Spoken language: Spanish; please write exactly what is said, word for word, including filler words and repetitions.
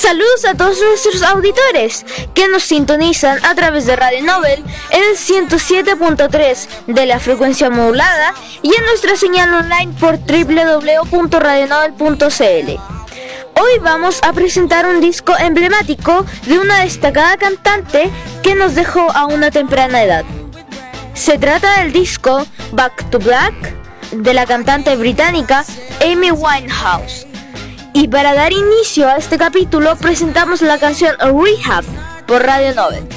Saludos a todos nuestros auditores que nos sintonizan a través de Radio Nobel en el ciento siete punto tres de la frecuencia modulada y en nuestra señal online por doble u doble u doble u punto radio nobel punto c l. Hoy vamos a presentar un disco emblemático de una destacada cantante que nos dejó a una temprana edad. Se trata del disco Back to Black de la cantante británica Amy Winehouse. Y para dar inicio a este capítulo presentamos la canción Rehab por Radio Nobel.